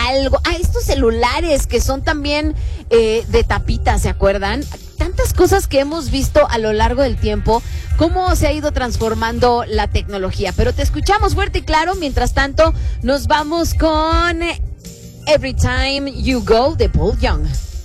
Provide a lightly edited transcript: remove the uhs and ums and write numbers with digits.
algo. Estos celulares que son también de tapita, ¿se acuerdan? Tantas cosas que hemos visto a lo largo del tiempo, cómo se ha ido transformando la tecnología. Pero te escuchamos fuerte y claro. Mientras tanto, nos vamos con Every Time You Go de Paul Young.